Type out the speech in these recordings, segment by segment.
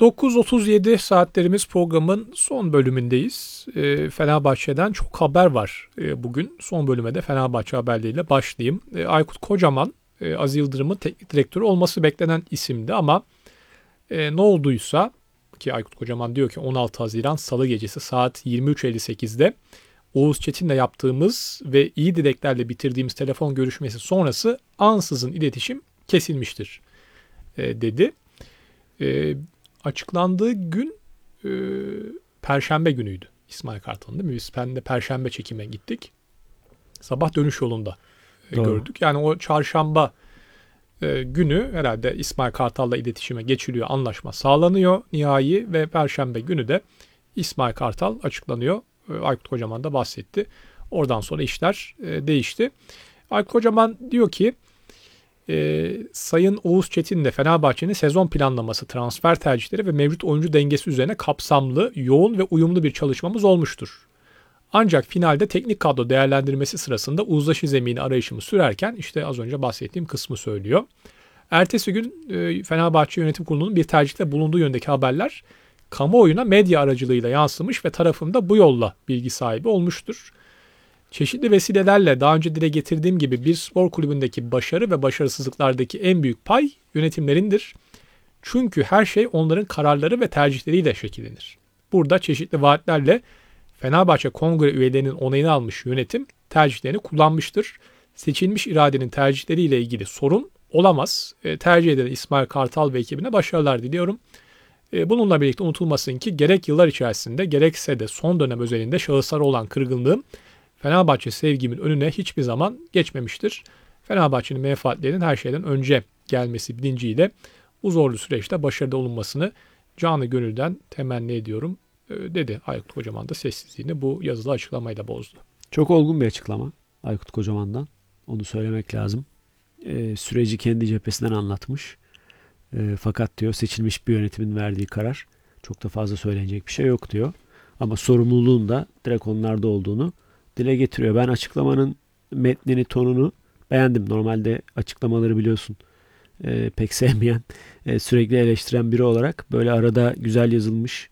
9.37 saatlerimiz programın son bölümündeyiz. Fenerbahçe'den çok haber var bugün. Son bölüme de Fenerbahçe haberleriyle başlayayım. Aykut Kocaman, Aziz Yıldırım'ın teknik direktörü olması beklenen isimdi ama ne olduysa ki Aykut Kocaman diyor ki 16 Haziran Salı gecesi saat 23.58'de Oğuz Çetin'le yaptığımız ve iyi dileklerle bitirdiğimiz telefon görüşmesi sonrası ansızın iletişim kesilmiştir dedi. Açıklandığı gün Perşembe günüydü İsmail Kartal'ın, değil mi? Biz de Perşembe çekime gittik. Sabah dönüş yolunda gördük. Yani o çarşamba günü herhalde İsmail Kartal'la iletişime geçiliyor, anlaşma sağlanıyor nihai ve Perşembe günü de İsmail Kartal açıklanıyor. Aykut Kocaman da bahsetti. Oradan sonra işler değişti. Aykut Kocaman diyor ki Sayın Oğuz Çetin'le Fenerbahçe'nin sezon planlaması, transfer tercihleri ve mevcut oyuncu dengesi üzerine kapsamlı, yoğun ve uyumlu bir çalışmamız olmuştur. Ancak finalde teknik kadro değerlendirmesi sırasında uzlaşı zemini arayışımı sürerken işte az önce bahsettiğim kısmı söylüyor. Ertesi gün Fenerbahçe Yönetim Kurulu'nun bir tercihte bulunduğu yöndeki haberler kamuoyuna medya aracılığıyla yansımış ve tarafım bu yolla bilgi sahibi olmuştur. Çeşitli vesilelerle daha önce dile getirdiğim gibi bir spor kulübündeki başarı ve başarısızlıklardaki en büyük pay yönetimlerindir. Çünkü her şey onların kararları ve tercihleriyle şekillenir. Burada çeşitli vaatlerle Fenerbahçe Kongre üyelerinin onayını almış yönetim tercihlerini kullanmıştır. Seçilmiş iradenin tercihleriyle ilgili sorun olamaz. Tercih edilen İsmail Kartal ve ekibine başarılar diliyorum. Bununla birlikte unutulmasın ki gerek yıllar içerisinde gerekse de son dönem özelinde şahıslara olan kırgınlığım Fenerbahçe sevgimin önüne hiçbir zaman geçmemiştir. Fenerbahçe'nin menfaatlerinin her şeyden önce gelmesi bilinciyle bu zorlu süreçte başarıda olunmasını canı gönülden temenni ediyorum dedi. Aykut Kocaman da sessizliğini bu yazılı açıklamayla bozdu. Çok olgun bir açıklama Aykut Kocaman'dan. Onu söylemek lazım. Süreci kendi cephesinden anlatmış. Fakat diyor seçilmiş bir yönetimin verdiği karar. Çok da fazla söylenecek bir şey yok diyor. Ama sorumluluğun da direkt onlarda olduğunu dile getiriyor. Ben açıklamanın metnini, tonunu beğendim. Normalde açıklamaları biliyorsun pek sevmeyen, sürekli eleştiren biri olarak böyle arada güzel yazılmış.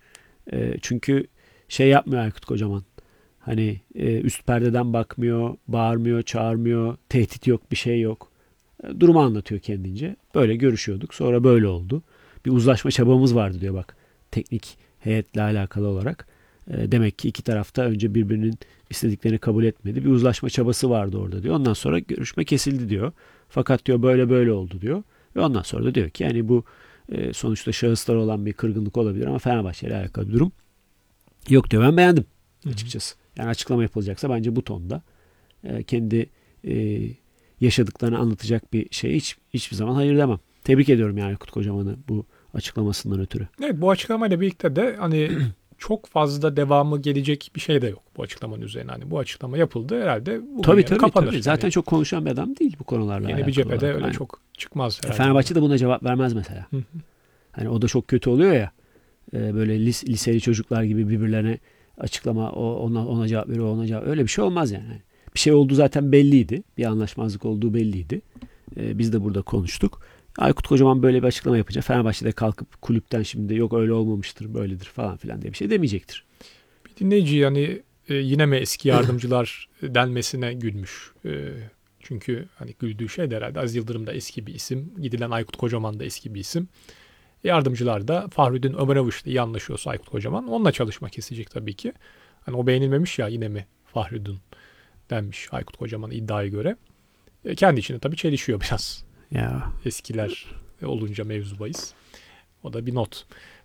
Çünkü şey yapmıyor Aykut Kocaman. Hani üst perdeden bakmıyor, bağırmıyor, çağırmıyor, tehdit yok, bir şey yok. Durumu anlatıyor kendince. Böyle görüşüyorduk. Sonra böyle oldu. Bir uzlaşma çabamız vardı diyor bak. Teknik heyetle alakalı olarak. Demek ki iki tarafta önce birbirinin istediklerini kabul etmedi. Bir uzlaşma çabası vardı orada diyor. Ondan sonra görüşme kesildi diyor. Fakat diyor böyle oldu diyor. Ve ondan sonra da diyor ki yani bu sonuçta şahıslar olan bir kırgınlık olabilir ama Fenerbahçe ile alakalı bir durum yok diyor. Ben beğendim açıkçası. Yani açıklama yapılacaksa bence bu tonda kendi yaşadıklarını anlatacak bir şey hiçbir zaman hayır demem. Tebrik ediyorum yani Aykut Kocaman'ı bu açıklamasından ötürü. Evet, bu açıklamayla birlikte de hani çok fazla devamı gelecek bir şey de yok bu açıklamanın üzerine. Hani bu açıklama yapıldı herhalde bugün kapanır. Tabii. Zaten çok konuşan bir adam değil bu konularla yeni alakalı bir cephede olarak. öyle Yani çok çıkmaz herhalde. Fenerbahçe de buna cevap vermez mesela. Hani o da çok kötü oluyor ya. Böyle liseli çocuklar gibi birbirlerine açıklama ona cevap veriyor, ona cevap. Öyle bir şey olmaz yani. Bir şey olduğu zaten belliydi. Bir anlaşmazlık olduğu belliydi. Biz de burada konuştuk. Aykut Kocaman böyle bir açıklama yapınca Fenerbahçe'de kalkıp kulüpten şimdi yok öyle olmamıştır, böyledir falan filan diye bir şey demeyecektir. Bir dinleyici yani yine mi eski yardımcılar denmesine gülmüş. Çünkü hani güldüğü şey de herhalde Aziz Yıldırım da eski bir isim. Gidilen Aykut Kocaman da eski bir isim. Yardımcılar da Fahrettin Ömüroviç'le iyi anlaşıyorsa Aykut Kocaman onunla çalışmak isteyecek tabii ki. Hani o beğenilmemiş ya yine mi Fahrettin denmiş Aykut Kocaman'ın iddiaya göre. Kendi içinde tabii çelişiyor biraz. Ya. Eskiler olunca mevzu bahis. O da bir not.